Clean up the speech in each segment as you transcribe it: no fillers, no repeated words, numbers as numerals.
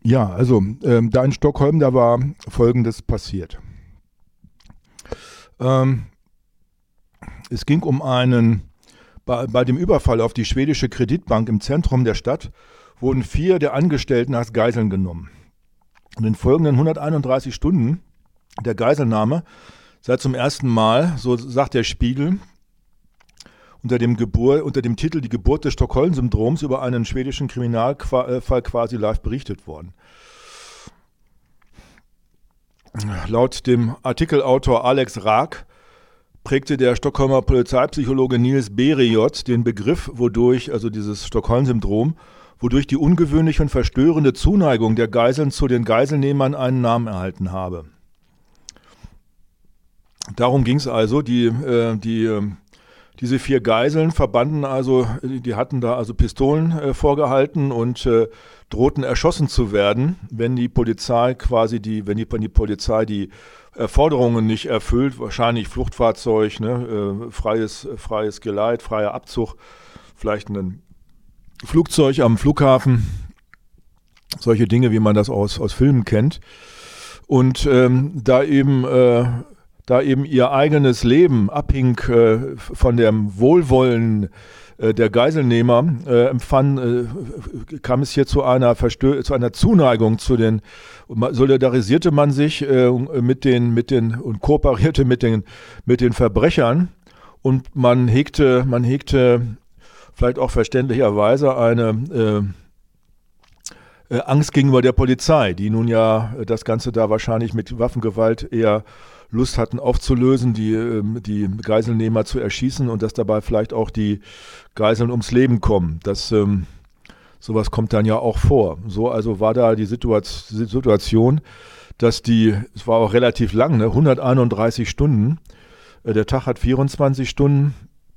Ja, also da in Stockholm, da war Folgendes passiert. Ähm, Es ging um bei dem Überfall auf die schwedische Kreditbank im Zentrum der Stadt wurden 4 der Angestellten als Geiseln genommen. In den folgenden 131 Stunden der Geiselnahme sei zum ersten Mal, so sagt der Spiegel, unter dem Titel Die Geburt des Stockholm-Syndroms über einen schwedischen Kriminalfall quasi live berichtet worden. Laut dem Artikelautor Alex Raak prägte der Stockholmer Polizeipsychologe Nils Berijot den Begriff, wodurch, also dieses Stockholm-Syndrom, wodurch die ungewöhnliche und verstörende Zuneigung der Geiseln zu den Geiselnehmern einen Namen erhalten habe. Darum ging es also. Diese 4 Geiseln verbanden also, die hatten da also Pistolen vorgehalten und drohten erschossen zu werden, wenn die Polizei die Forderungen nicht erfüllt, wahrscheinlich Fluchtfahrzeug, ne, freies Geleit, freier Abzug, vielleicht ein Flugzeug am Flughafen, solche Dinge, wie man das aus Filmen kennt. Und da eben ihr eigenes Leben abhing von dem Wohlwollen der Geiselnehmer, kam es hier zu einer Zuneigung solidarisierte man sich und kooperierte mit den Verbrechern, und man hegte vielleicht auch verständlicherweise eine Angst gegenüber der Polizei, die nun ja das Ganze da wahrscheinlich mit Waffengewalt eher Lust hatten aufzulösen, die Geiselnehmer zu erschießen, und dass dabei vielleicht auch die Geiseln ums Leben kommen. Sowas kommt dann ja auch vor. So also war da die Situation, dass es war auch relativ lang, ne? 131 Stunden, der Tag hat 24 Stunden,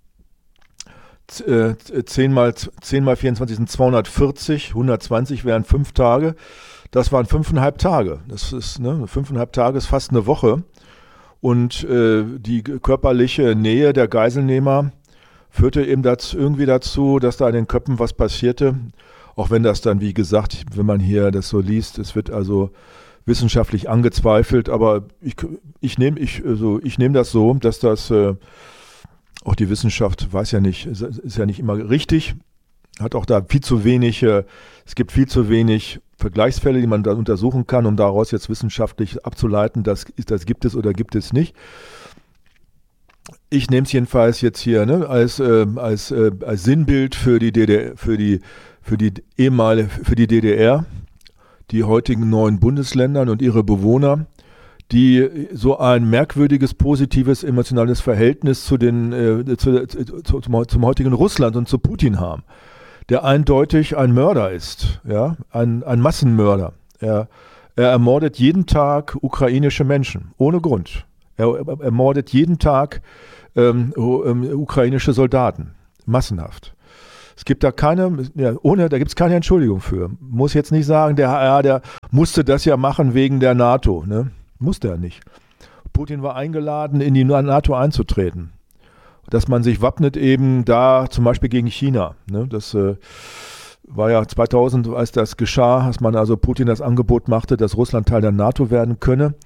10 mal 24 sind 240, 120 wären 5 Tage. Das waren 5,5 Tage. Das ist, ne, 5,5 Tage ist fast eine Woche. Und die körperliche Nähe der Geiselnehmer führte eben irgendwie dazu, dass da in den Köpfen was passierte. Auch wenn das dann, wie gesagt, wenn man hier das so liest, es wird also wissenschaftlich angezweifelt. Aber ich nehme das so, dass das auch die Wissenschaft weiß ja nicht, ist ja nicht immer richtig, hat auch da viel zu wenig, es gibt viel zu wenig Vergleichsfälle, die man da untersuchen kann, um daraus jetzt wissenschaftlich abzuleiten, das gibt es oder gibt es nicht. Ich nehme es jedenfalls jetzt hier, ne, als Sinnbild für die DDR, die heutigen 9 Bundesländern und ihre Bewohner, die so ein merkwürdiges, positives, emotionales Verhältnis zum heutigen Russland und zu Putin haben, der eindeutig ein Mörder ist, ja, ein Massenmörder. Er ermordet jeden Tag ukrainische Menschen, ohne Grund. Er ermordet jeden Tag ukrainische Soldaten, massenhaft. Es gibt da da gibt es keine Entschuldigung für. Muss jetzt nicht sagen, der HR, der musste das ja machen wegen der NATO, ne? Musste er nicht. Putin war eingeladen, in die NATO einzutreten. Dass man sich wappnet eben da zum Beispiel gegen China. Ne? Das war ja 2000, als das geschah, als man also Putin das Angebot machte, dass Russland Teil der NATO werden könne,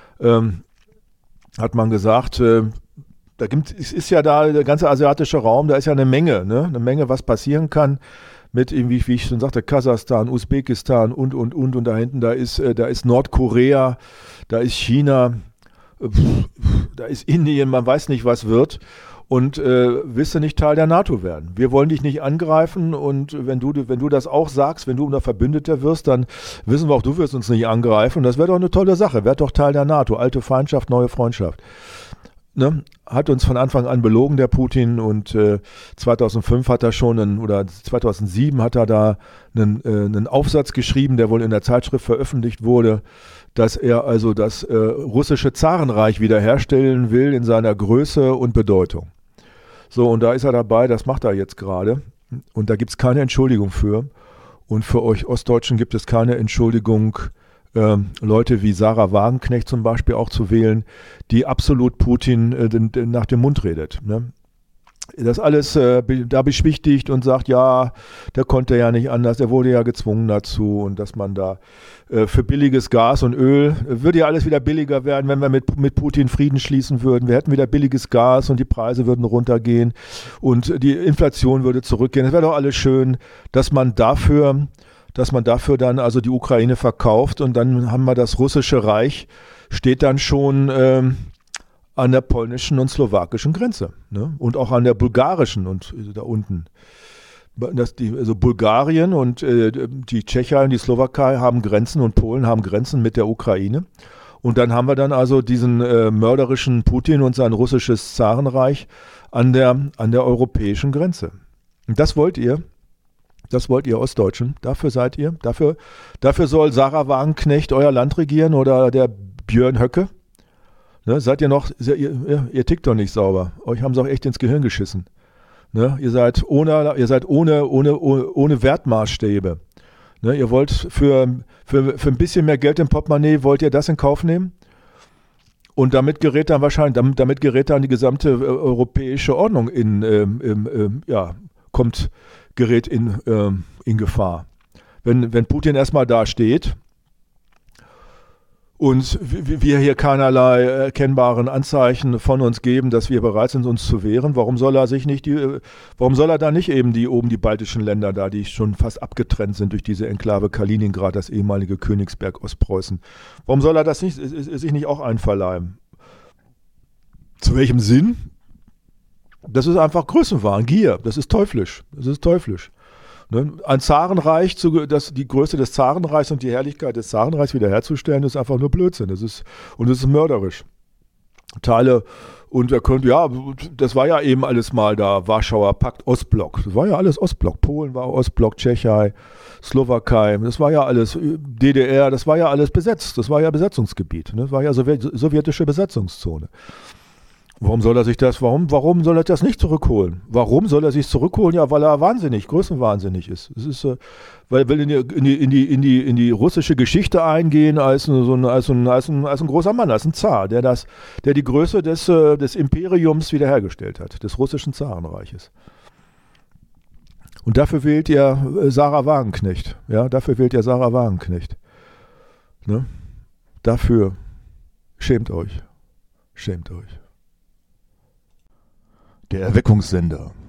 hat man gesagt, es ist ja da der ganze asiatische Raum, da ist ja eine Menge, ne? Eine Menge, was passieren kann. Mit irgendwie, wie ich schon sagte, Kasachstan, Usbekistan und da hinten, da ist Nordkorea, da ist China, da ist Indien, man weiß nicht, was wird, und willst du nicht Teil der NATO werden. Wir wollen dich nicht angreifen, und wenn du das auch sagst, wenn du unser Verbündeter wirst, dann wissen wir auch, du wirst uns nicht angreifen, und das wäre doch eine tolle Sache, werd doch Teil der NATO, alte Feindschaft, neue Freundschaft. Ne, hat uns von Anfang an belogen, der Putin, und 2005 hat er oder 2007 hat er da einen Aufsatz geschrieben, der wohl in der Zeitschrift veröffentlicht wurde, dass er also das russische Zarenreich wiederherstellen will in seiner Größe und Bedeutung. So, und da ist er dabei, das macht er jetzt gerade, und da gibt es keine Entschuldigung für, und für euch Ostdeutschen gibt es keine Entschuldigung, Leute wie Sarah Wagenknecht zum Beispiel auch zu wählen, die absolut Putin nach dem Mund redet. Ne? das alles da beschwichtigt und sagt, ja, der konnte ja nicht anders, der wurde ja gezwungen dazu und dass man da für billiges Gas und Öl, würde ja alles wieder billiger werden, wenn wir mit Putin Frieden schließen würden. Wir hätten wieder billiges Gas und die Preise würden runtergehen und die Inflation würde zurückgehen. Das wäre doch alles schön, dass man dafür dann also die Ukraine verkauft und dann haben wir das russische Reich, steht dann schon an der polnischen und slowakischen Grenze, ne? Und auch an der bulgarischen und da unten. Also Bulgarien und die Tschechei und die Slowakei haben Grenzen und Polen haben Grenzen mit der Ukraine. Und dann haben wir dann also diesen mörderischen Putin und sein russisches Zarenreich an der europäischen Grenze. Und das wollt ihr Ostdeutschen, dafür seid ihr, dafür soll Sarah Wagenknecht euer Land regieren oder der Björn Höcke. Ne, seid ihr noch, ihr tickt doch nicht sauber. Euch haben sie auch echt ins Gehirn geschissen. Ne, ihr seid ohne Wertmaßstäbe. Ne, ihr wollt für ein bisschen mehr Geld im Portemonnaie, wollt ihr das in Kauf nehmen? Und damit gerät dann die gesamte europäische Ordnung gerät in Gefahr. Wenn Putin erstmal da steht und wir hier keinerlei erkennbaren Anzeichen von uns geben, dass wir bereit sind, uns zu wehren, warum soll er da nicht eben die baltischen Länder da, die schon fast abgetrennt sind durch diese Enklave Kaliningrad, das ehemalige Königsberg Ostpreußen, warum soll er das nicht, sich nicht auch einverleiben? Zu welchem Sinn? Das ist einfach Größenwahn, Gier, das ist teuflisch. Ne? Ein Zarenreich, die Größe des Zarenreichs und die Herrlichkeit des Zarenreichs wiederherzustellen, ist einfach nur Blödsinn. Das ist mörderisch. Das war ja eben alles mal da, Warschauer Pakt, Ostblock. Das war ja alles Ostblock. Polen war Ostblock, Tschechei, Slowakei, das war ja alles DDR, das war ja alles besetzt. Das war ja Besatzungsgebiet. Ne? Das war ja sowjetische Besatzungszone. Warum soll er das nicht zurückholen? Warum soll er sich zurückholen? Ja, weil er größenwahnsinnig ist. Es ist, weil er in die russische Geschichte eingehen als ein großer Mann, als ein Zar, der die Größe des Imperiums wiederhergestellt hat, des russischen Zarenreiches. Und dafür wählt ihr Sarah Wagenknecht. Ja, Ne? Dafür schämt euch. Der Erweckungssender.